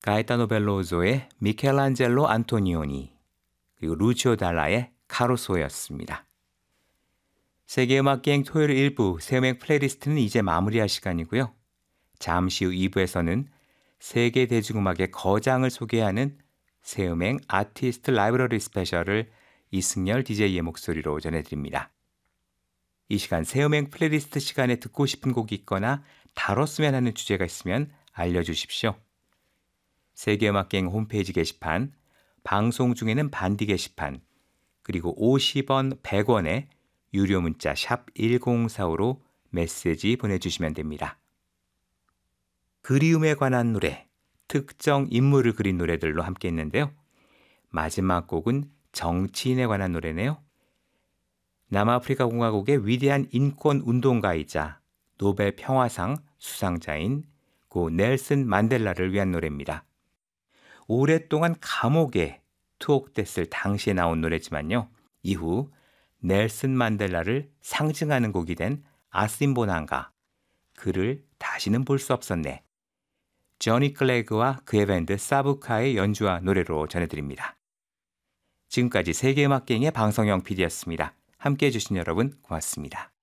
가에타노 벨로조의 미켈란젤로 안토니오니, 그리고 루치오 달라의 카루소였습니다. 세계음악여행 토요일 1부 세음행 플레이리스트는 이제 마무리할 시간이고요. 잠시 후 2부에서는 세계 대중음악의 거장을 소개하는 세음행 아티스트 라이브러리 스페셜을 이승열 DJ의 목소리로 전해드립니다. 이 시간 세음행 플레이리스트 시간에 듣고 싶은 곡이 있거나 다뤘으면 하는 주제가 있으면 알려주십시오. 세계음악여행 홈페이지 게시판, 방송 중에는 반디 게시판, 그리고 50원, 100원의 유료 문자 샵 1045로 메시지 보내주시면 됩니다. 그리움에 관한 노래, 특정 인물을 그린 노래들로 함께 했는데요. 마지막 곡은 정치인에 관한 노래네요. 남아프리카 공화국의 위대한 인권 운동가이자 노벨 평화상 수상자인 고 넬슨 만델라를 위한 노래입니다. 오랫동안 감옥에 투옥됐을 당시에 나온 노래지만요. 이후 넬슨 만델라를 상징하는 곡이 된 아심보난가, 그를 다시는 볼 수 없었네, 조니 클래그와 그의 밴드 사부카의 연주와 노래로 전해드립니다. 지금까지 세계음악여행의 방성영 PD였습니다. 함께해 주신 여러분 고맙습니다.